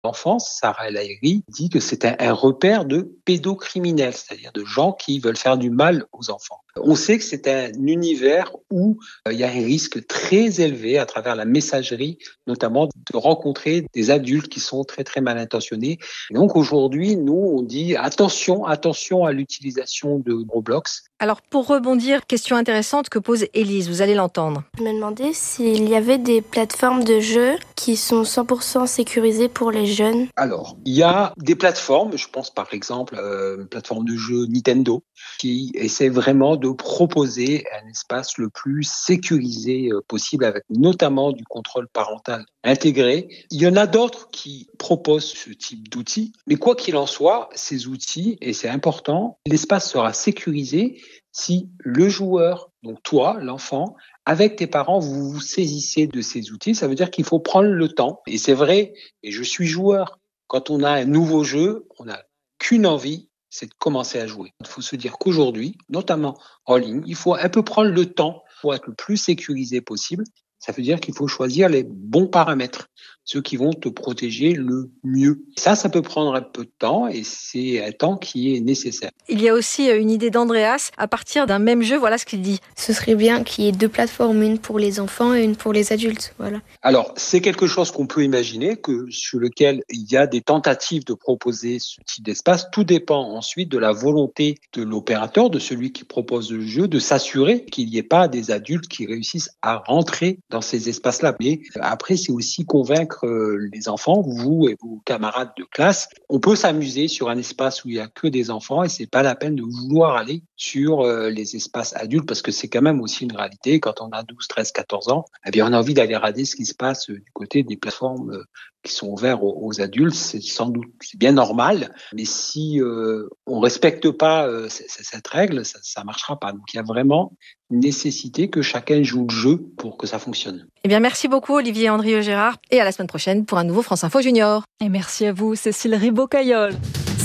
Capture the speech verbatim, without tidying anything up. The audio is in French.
L'enfance, Sarah El Haïry dit que c'est un, un repère de pédocriminels, c'est-à-dire de gens qui veulent faire du mal aux enfants. On sait que c'est un univers où euh, il y a un risque très élevé à travers la messagerie, notamment de rencontrer des adultes qui sont très très mal intentionnés. Et donc aujourd'hui, nous, on dit attention, attention à l'utilisation de Roblox. Alors pour rebondir, question intéressante que pose Élise, vous allez l'entendre. Je me demandais s'il y avait des plateformes de jeux qui sont cent pour cent sécurisées pour les jeunes. Alors, il y a des plateformes, je pense par exemple euh, une plateforme de jeu Nintendo, qui essaie vraiment de proposer un espace le plus sécurisé euh, possible, avec notamment du contrôle parental intégré. Il y en a d'autres qui proposent ce type d'outils, mais quoi qu'il en soit, ces outils, et c'est important, l'espace sera sécurisé si le joueur, donc toi, l'enfant, avec tes parents, vous vous saisissez de ces outils. Ça veut dire qu'il faut prendre le temps. Et c'est vrai, et je suis joueur. Quand on a un nouveau jeu, on n'a qu'une envie, c'est de commencer à jouer. Il faut se dire qu'aujourd'hui, notamment en ligne, il faut un peu prendre le temps pour être le plus sécurisé possible. Ça veut dire qu'il faut choisir les bons paramètres, ceux qui vont te protéger le mieux. Ça, ça peut prendre un peu de temps et c'est un temps qui est nécessaire. Il y a aussi une idée d'Andreas, à partir d'un même jeu, voilà ce qu'il dit. Ce serait bien qu'il y ait deux plateformes, une pour les enfants et une pour les adultes. Voilà. Alors, c'est quelque chose qu'on peut imaginer, que sur lequel il y a des tentatives de proposer ce type d'espace. Tout dépend ensuite de la volonté de l'opérateur, de celui qui propose le jeu, de s'assurer qu'il n'y ait pas des adultes qui réussissent à rentrer dans ces espaces-là. Mais après, c'est aussi convaincre les enfants, vous et vos camarades de classe. On peut s'amuser sur un espace où il y a que des enfants et c'est pas la peine de vouloir aller sur les espaces adultes parce que c'est quand même aussi une réalité. Quand on a douze, treize, quatorze ans, eh bien, on a envie d'aller regarder ce qui se passe du côté des plateformes qui sont ouvertes aux, aux adultes. C'est sans doute, c'est bien normal. Mais si euh, on respecte pas euh, c- c- cette règle, ça, ça marchera pas. Donc, il y a vraiment nécessité que chacun joue le jeu pour que ça fonctionne. Eh bien, merci beaucoup Olivier Andrieux-Gérard et à la semaine prochaine pour un nouveau France Info Junior. Et merci à vous, Cécile Ribaud-Caillol.